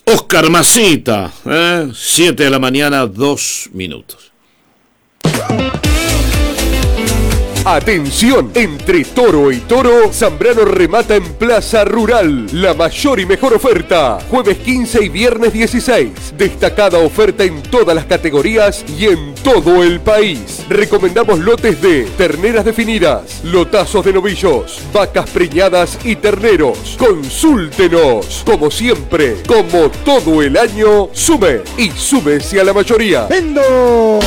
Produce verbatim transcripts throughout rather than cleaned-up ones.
Oscar Masita, ¿eh? siete de la mañana, dos minutos. Atención, entre toro y toro, Zambrano remata en Plaza Rural. La mayor y mejor oferta. Jueves quince y viernes dieciséis. Destacada oferta en todas las categorías y en todo el país. Recomendamos lotes de terneras definidas, lotazos de novillos, vacas preñadas y terneros. Consúltenos. Como siempre, como todo el año, sume y súmese a la mayoría. ¡Vendo!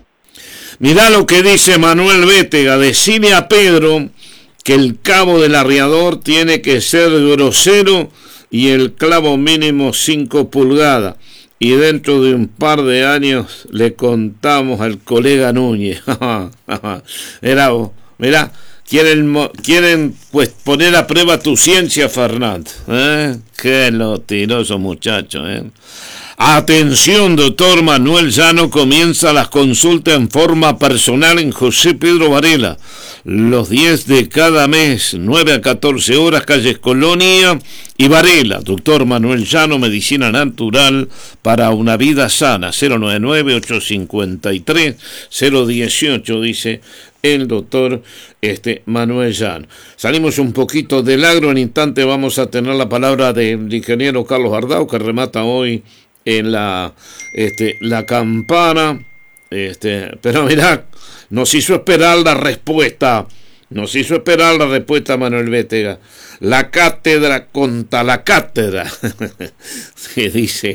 Mirá lo que dice Manuel Bétega. Decile a Pedro que el cabo del arriador tiene que ser grosero y el clavo mínimo cinco pulgadas. Y dentro de un par de años le contamos al colega Núñez. Mirá vos, mirá. Quieren, quieren pues poner a prueba tu ciencia, Fernando. ¿Eh? Qué lo tiró esos muchachos, ¿eh? Atención, doctor Manuel Llano, comienza las consultas en forma personal en José Pedro Varela. Los diez de cada mes, nueve a catorce horas, calles Colonia y Varela. Doctor Manuel Llano, medicina natural para una vida sana. cero nueve nueve, ocho cinco tres, cero uno ocho, dice el doctor este, Manuel Llano. Salimos un poquito del agro, en instante vamos a tener la palabra del ingeniero Carlos Ardao, que remata hoy en la este la campana, este pero mirá, nos hizo esperar la respuesta, nos hizo esperar la respuesta Manuel Bétega. La cátedra contra la cátedra. Sí, dice,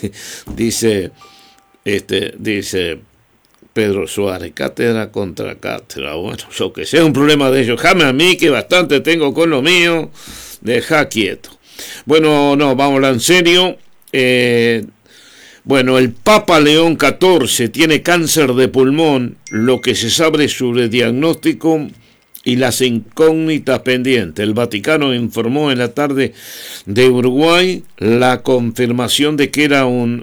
dice, este, dice Pedro Suárez, cátedra contra cátedra. Bueno, yo que sea un problema de ellos, déjame a mí que bastante tengo con lo mío, deja quieto. Bueno, no, vamos en serio. Eh, bueno, el Papa León catorce tiene cáncer de pulmón, lo que se sabe sobre el diagnóstico y las incógnitas pendientes. El Vaticano informó en la tarde de Uruguay la confirmación de que era un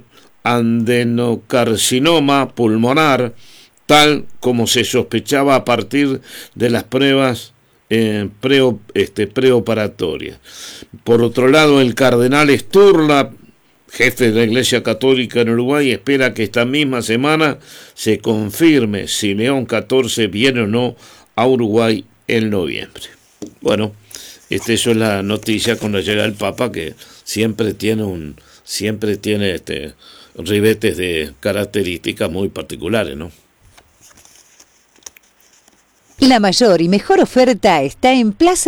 adenocarcinoma pulmonar, tal como se sospechaba a partir de las pruebas Eh, pre, este, preoperatoria. Por otro lado, el cardenal Sturla, jefe de la Iglesia Católica en Uruguay, espera que esta misma semana se confirme si León catorce viene o no a Uruguay en noviembre. Bueno, esta es la noticia cuando llega el Papa, que siempre tiene un siempre tiene este ribetes de características muy particulares, ¿no? La mayor y mejor oferta está en Plaza